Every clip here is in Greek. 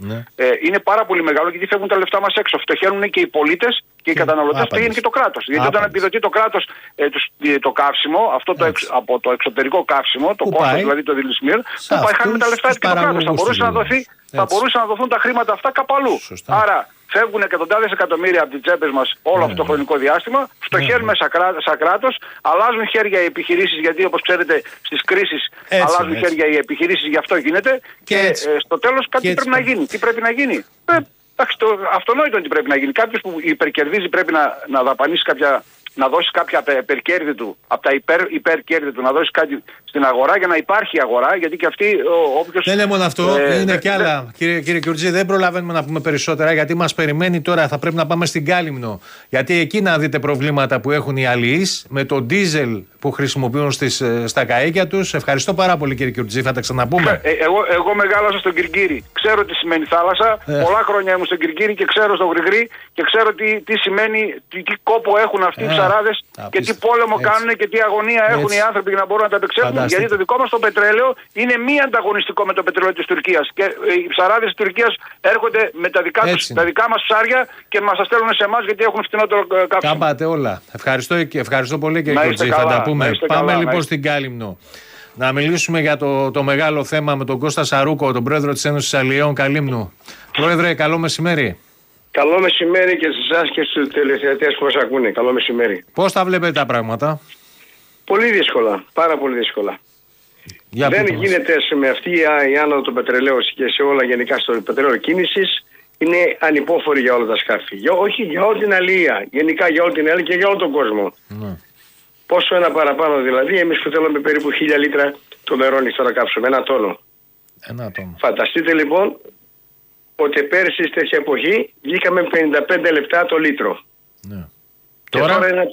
Ναι. Είναι πάρα πολύ μεγάλο γιατί φεύγουν τα λεφτά μας έξω. Φτωχαίνουν και οι πολίτες και οι καταναλωτές, φτωχαίνει και το κράτος. Γιατί όταν επιδοτεί το κράτος το καύσιμο, αυτό από το εξωτερικό καύσιμο, το κόστος δηλαδή το Δηλισμίρ, που πάει χάνουμε τα λεφτά και το κράτος. Θα μπορούσαν να δοθούν τα χρήματα αυτά κάπου αλλού. Άρα φεύγουν εκατοντάδες εκατομμύρια από τις τσέπες μας όλο αυτό το χρονικό διάστημα, φτωχαίνουμε σαν κράτος, αλλάζουν χέρια οι επιχειρήσεις, γιατί όπως ξέρετε στις κρίσεις αλλάζουν χέρια οι επιχειρήσεις, γι' αυτό γίνεται. Και στο τέλος κάτι πρέπει να γίνει. Τι πρέπει να γίνει? Εντάξει, αυτονόητο ότι πρέπει να γίνει. Κάποιος που υπερκερδίζει πρέπει να δαπανίσει να δώσει κάποια υπερκέρδη του, από τα υπερκέρδη του, να δώσει κάτι στην αγορά για να υπάρχει αγορά, γιατί και αυτή όποιος... Δεν είναι μόνο αυτό, είναι και άλλα. Κύριε Κιουρτζή, δεν προλαβαίνουμε να πούμε περισσότερα, γιατί μας περιμένει τώρα, θα πρέπει να πάμε στην Κάλυμνο, γιατί εκεί να δείτε προβλήματα που έχουν οι αλληλείς με το ντίζελ που χρησιμοποιούν στα καΐκια τους. Ευχαριστώ πάρα πολύ, κύριε Κιουρτζή, θα τα ξαναπούμε. Εγώ μεγάλωσα στον Κυρκύρι, ξέρω τι σημαίνει θάλασσα, πολλά χρόνια ήμουν στον Κυρκύρι και ξέρω στο Γρηγρή και ξέρω τι σημαίνει, τι κόπο έχουν αυτοί οι ψαράδες και τι πόλεμο κάνουν και τι αγωνία έχουν οι άνθρωποι για να μπορούν να τα απεξέλθουν. Γιατί το δικό μας το πετρέλαιο είναι μη ανταγωνιστικό με το πετρέλαιο της Τουρκίας. Και οι ψαράδες της Τουρκίας έρχονται με τα δικά μας ψάρια και μας τα στέλνουν σε εμάς γιατί έχουν φθηνότερο καύσιμο. Κάμπατε όλα. Ευχαριστώ πολύ, κύριε Κιουρτζή. Θα τα πούμε. Πάμε λοιπόν στην Κάλυμνο. Να μιλήσουμε για το μεγάλο θέμα με τον Κώστα Σαρούκο, τον πρόεδρο της Ένωσης Αλλιέων Καλύμνου. Πρόεδρε, καλό μεσημέρι. Καλό μεσημέρι και σε εσάς και στους τηλεθεατές που μας ακούνε. Καλό μεσημέρι. Πώς τα βλέπετε τα πράγματα? Πολύ δύσκολα. Πάρα πολύ δύσκολα. Δεν γίνεται με αυτή η άνοδο του πετρελαίου και σε όλα γενικά στο πετρέλαιο κίνησης. Είναι ανυπόφορη για όλα τα σκάφη. Όχι για όλη την αλληλεία. Γενικά για όλη την αλληλεία και για όλο τον κόσμο. Ναι. Πόσο ένα παραπάνω δηλαδή? Εμείς που θέλουμε περίπου 1000 λίτρα το νερό ανοιχτό να κάψουμε. 1 τόνο. Φανταστείτε λοιπόν ότι πέρυσι στη τέτοια εποχή βγήκαμε 55 λεπτά το λίτρο. Ναι. Και τώρα είναι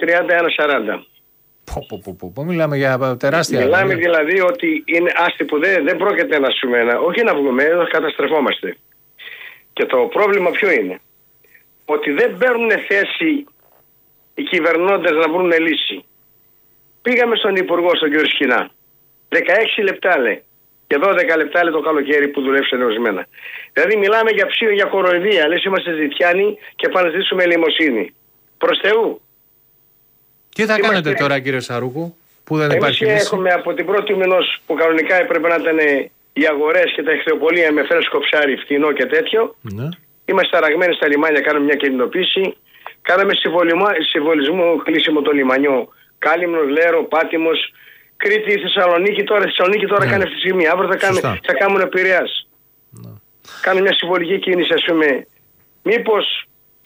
30-40. Μιλάμε για τεράστια. Μιλάμε δηλαδή ότι είναι άστι που δεν πρόκειται να σούμε, όχι να βγούμε, να καταστρεφόμαστε. Και το πρόβλημα ποιο είναι? Ότι δεν παίρνουν θέση οι κυβερνώντες να βρουν λύση. Πήγαμε στον Υπουργό, στον κύριο Σκινά. 16 λεπτά λέει. Και 12 λεπτά λέει το καλοκαίρι που δουλεύσαν ορισμένα. Δηλαδή μιλάμε για ψύο, για κοροϊδία. Λες είμαστε ζητιάνοι και πάνε να ζητήσουμε ελεημοσύνη. Προς Θεού. Τι θα κάνετε τώρα, κύριε Σαρούκου, που δεν υπάρχει λύση? Έχουμε από την πρώτη μηνός που κανονικά έπρεπε να ήταν οι αγορές και τα εχθεοπολία με φρέσκο ψάρι, φτηνό και τέτοιο. Ναι. Είμαστε αραγμένοι στα λιμάνια, κάνουμε μια κινητοποίηση. Κάναμε συμβολισμό κλείσιμο το λιμανιό. Κάλυμνος, Λέρο, Πάτιμος, Κρήτη, Θεσσαλονίκη τώρα κάνει αυτή τη στιγμή. Αύριο θα κάνουν Πειραιάς. Ναι. Κάνουν μια συμβολική κίνηση, ας πούμε. Μήπως.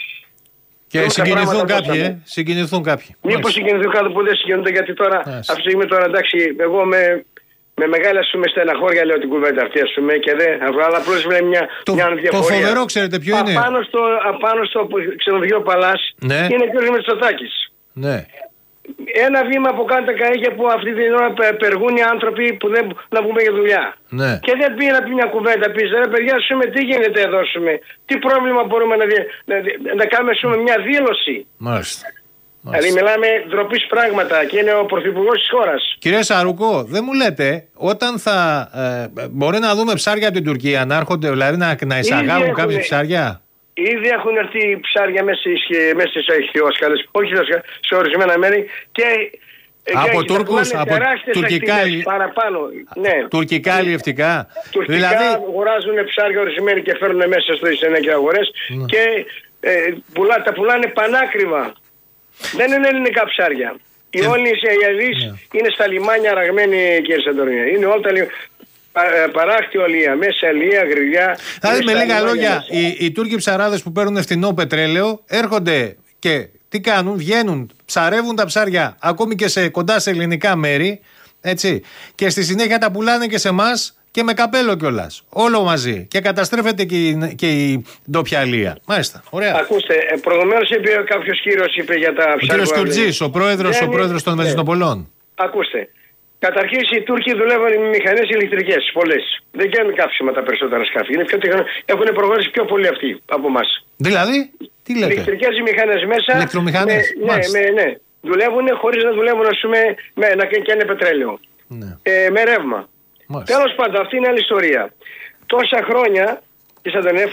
Και συγκινηθούν κάποιοι, συγκινηθούν κάποιοι. Μήπως συγκινηθούν κάποιοι που δεν συγκινούνται, γιατί τώρα, αυτή τη στιγμή τώρα εντάξει, εγώ με μεγάλη στεναχώρια λέω την κουβέντα αυτή, αλλά απλώς βλέπει μια διαφορία. Το φοβερό ξέρετε ποιο είναι? Απάνω στο ξενοδοχείο Παλάς είναι ο κ. Μητσοτάκης. Ναι. Ένα βήμα που κάνουν τα καΐκια που αυτή την ώρα περγούν οι άνθρωποι που δεν να βγούμε για δουλειά. Ναι. Και δεν πήγε να πει μια κουβέντα πίσω. Ρε παιδιά, τι γίνεται εδώ, τι πρόβλημα μπορούμε να κάνουμε μια δήλωση. Μάλιστα. Δηλαδή μιλάμε ντροπής πράγματα και είναι ο πρωθυπουργός της χώρας. Κύριε Σαρούκο, δεν μου λέτε όταν θα μπορεί να δούμε ψάρια από την Τουρκία να έρχονται, δηλαδή να εισαγάγουν κάποια ψάρια? Ήδη έχουν έρθει ψάρια μέσα στις ηχθιόσκαλες, όχι σε ορισμένα μέρη και από Τούρκους, από τουρκικά παραπάνω. Ναι. Τουρκικά αλλιευτικά. Τουρκικά δηλαδή αγοράζουν ψάρια ορισμένοι και φέρνουν μέσα στις ενέκια αγορές και τα πουλάνε πανάκριβα. Δεν είναι ελληνικά ψάρια. Όλοι οι αλληλείς είναι στα λιμάνια αραγμένοι, κύριε Σαντορίνια. Είναι όλα τα παράκτη ολία, μέσα αλία, γριλιά. Δηλαδή με λίγα λόγια, οι Τούρκοι ψαράδες που παίρνουν φθηνό πετρέλαιο έρχονται και τι κάνουν? Βγαίνουν, ψαρεύουν τα ψάρια ακόμη και κοντά σε ελληνικά μέρη, έτσι, και στη συνέχεια τα πουλάνε και σε εμάς και με καπέλο κιόλας. Όλο μαζί. Και καταστρέφεται και η ντόπια αλία. Μάλιστα. Ωραία. Ακούστε, προηγουμένως είπε κάποιος κύριος για τα ψάρια. Ο κύριος Κουρτζής, ο πρόεδρος των Μεζινοπολών. Ακούστε. Καταρχήν οι Τούρκοι δουλεύουν με μηχανές ηλεκτρικές, πολλές. Δεν κάνουν κάψιμα τα περισσότερα σκάφη. Έχουν προχωρήσει πιο πολύ αυτοί από εμάς. Δηλαδή, τι λέτε? Ηλεκτρικές μηχανές μέσα. Ηλεκτρομηχανές. Ναι. Δουλεύουν χωρίς να δουλεύουν, ας πούμε, να καίνε πετρέλαιο. Ναι. Με ρεύμα. Τέλος πάντων, αυτή είναι άλλη ιστορία. Τόσα χρόνια,